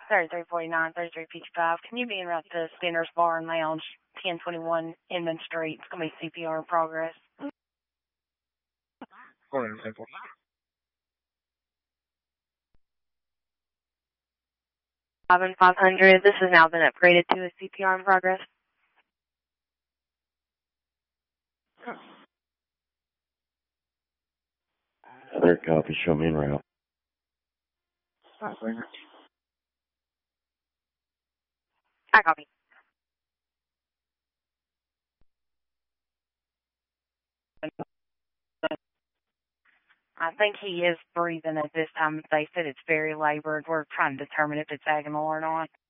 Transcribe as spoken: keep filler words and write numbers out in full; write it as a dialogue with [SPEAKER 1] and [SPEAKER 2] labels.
[SPEAKER 1] thirty-three forty-nine, thirty-three fifty-five. Can you be en route to Spinner's Bar and Lounge, ten twenty-one Inman Street? It's going to be C P R in progress. Seven five hundred. This has now been upgraded to a C P R in progress.
[SPEAKER 2] Other copy, show me en route.
[SPEAKER 1] I copy. I think he is breathing at this time. They said it's very labored. We're trying to determine if it's agonal or not.